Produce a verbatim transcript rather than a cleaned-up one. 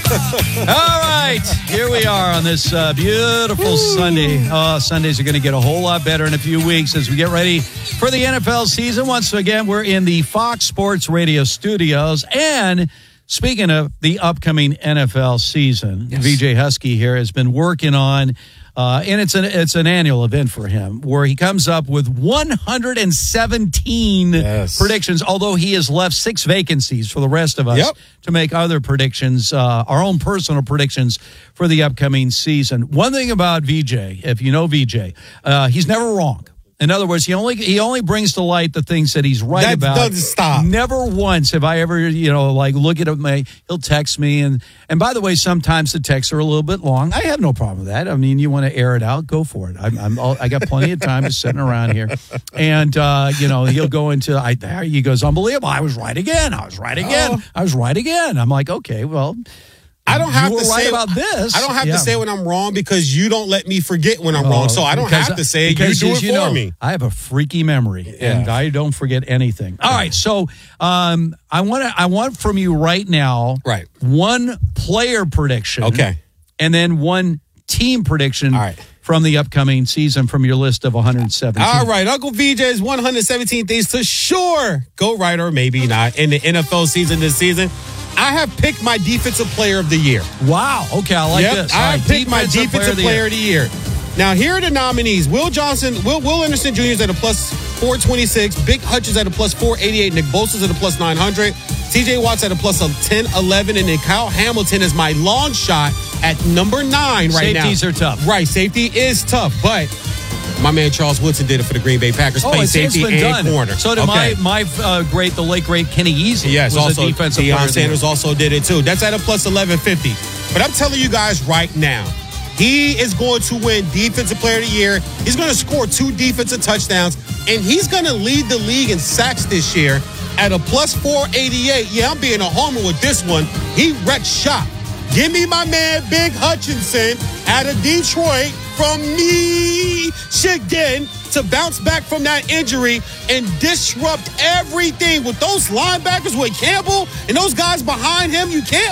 All right, here we are on this uh, beautiful Ooh. Sunday. Oh, Sundays are going to get a whole lot better in a few weeks as we get ready for the N F L season. Once again, we're in the Fox Sports Radio studios. And speaking of the upcoming N F L season, yes. V J Husky here has been working on Uh, and it's an it's an annual event for him where he comes up with one hundred seventeen yes. predictions, although he has left six vacancies for the rest of us yep. to make other predictions, uh, our own personal predictions for the upcoming season. One thing about V J, if you know V J, uh, he's never wrong. In other words, he only he only brings to light the things that he's right that about. Doesn't stop. Never once have I ever, you know, like look at him. He'll text me, and and by the way, sometimes the texts are a little bit long. I have no problem with that. I mean, you want to air it out, go for it. I'm, I'm all, I got plenty of time just sitting around here, and uh, you know, he'll go into I. He goes, unbelievable! I was right again. I was right again. Oh. I was right again. I'm like, okay, well. I don't have you to were say right about this. I don't have yeah. to say when I'm wrong because you don't let me forget when I'm oh, wrong. So I don't have to say it. You do it you for know, me. I have a freaky memory, yeah. and I don't forget anything. All right, so um, I want to. I want from you right now, right? One player prediction, okay, and then one team prediction. All right. From the upcoming season from your list of one hundred seventeen. All right, Uncle V J's one hundred seventeen things to sure go right or maybe not in the N F L season this season. I have picked my defensive player of the year. Wow. Okay, I like yep, this. I have right, picked my defensive player of the year. Now, here are the nominees. Will Johnson, Will, Will Anderson Junior is at a plus four twenty-six. Big Hutchins at a plus four eighty-eight. Nick Bosa's at a plus nine hundred. T J Watt's at a plus ten eleven. And then Kyle Hamilton is my long shot at number nine right Safeties now. Safeties are tough. Right, safety is tough, but my man Charles Woodson did it for the Green Bay Packers, oh, playing it's, safety it's and done. corner. So did okay. my my uh, great, the late great Kenny Easley. Yes, was also a defensive Deion Sanders player. also did it too. That's at a plus eleven fifty. But I'm telling you guys right now, he is going to win Defensive Player of the Year. He's going to score two defensive touchdowns, and he's going to lead the league in sacks this year at a plus four eighty-eight. Yeah, I'm being a homer with this one. He wrecked shop. Give me my man Big Hutchinson out of Detroit from Michigan to bounce back from that injury and disrupt everything with those linebackers with Campbell and those guys behind him. You can't